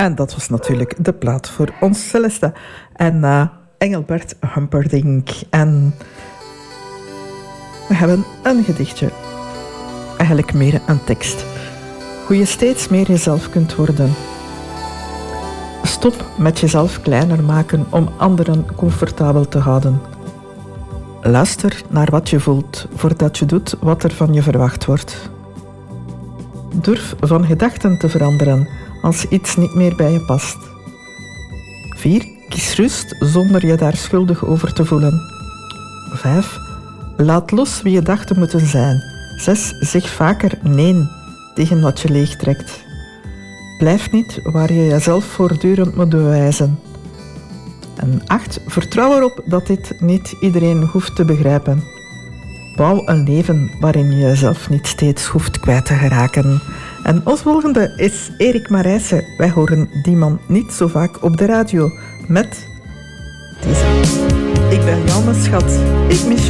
En dat was natuurlijk de plaat voor ons Celeste. En Engelbert Humperdinck. En we hebben een gedichtje. Eigenlijk meer een tekst. Hoe je steeds meer jezelf kunt worden. Stop met jezelf kleiner maken om anderen comfortabel te houden. Luister naar wat je voelt voordat je doet wat er van je verwacht wordt. Durf van gedachten te veranderen als iets niet meer bij je past. 4. Kies rust zonder je daar schuldig over te voelen. 5. Laat los wie je dacht te moeten zijn. 6. Zeg vaker nee tegen wat je leegtrekt. Blijf niet waar je jezelf voortdurend moet bewijzen. En 8. Vertrouw erop dat dit niet iedereen hoeft te begrijpen. Bouw een leven waarin je jezelf niet steeds hoeft kwijt te geraken. En ons volgende is Erik Marijssen. Wij horen die man niet zo vaak op de radio met deze. Ik ben jouw schat, ik mis je.